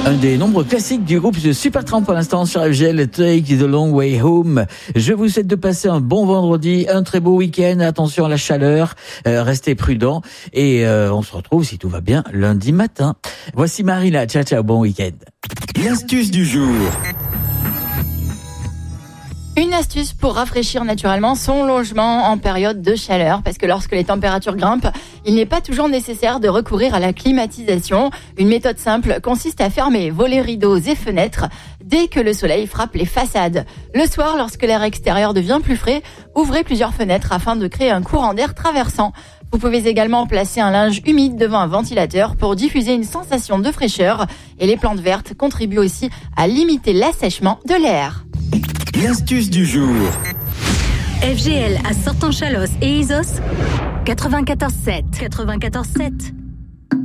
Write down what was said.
Un des nombreux classiques du groupe de Supertramp pour l'instant sur FGL, Take the Long Way Home. Je vous souhaite de passer un bon vendredi, un très beau week-end. Attention à la chaleur, restez prudents et on se retrouve si tout va bien lundi matin. Voici Marina, ciao ciao, bon week-end. L'astuce du jour. Une astuce pour rafraîchir naturellement son logement en période de chaleur, parce que lorsque les températures grimpent, il n'est pas toujours nécessaire de recourir à la climatisation. Une méthode simple consiste à fermer volets, rideaux et fenêtres dès que le soleil frappe les façades. Le soir, lorsque l'air extérieur devient plus frais, ouvrez plusieurs fenêtres afin de créer un courant d'air traversant. Vous pouvez également placer un linge humide devant un ventilateur pour diffuser une sensation de fraîcheur. Et les plantes vertes contribuent aussi à limiter l'assèchement de l'air. L'astuce du jour. FGL à Sortan-Chalosse et Isos 94.7.